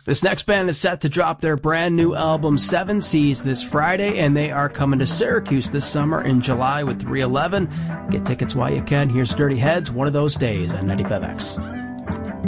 This next band is set to drop their brand new album, Seven Seas, this Friday, and they are coming to Syracuse this summer in July with 311. Get tickets while you can. Here's Dirty Heads, One of Those Days on 95X.